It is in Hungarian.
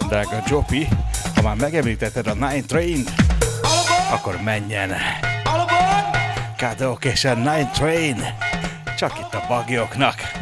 drága Jopi, ha már megemlítetted a Nine Train-t, akkor menjen! Kadok és a Nine Train, csak itt a bagyoknak!